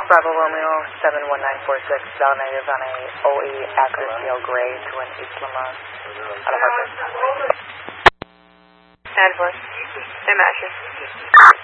Bravo Romeo 71946, Bell Native on a OE Acura CL Gray to an East Lamar out of Hartford. And 4. Same action.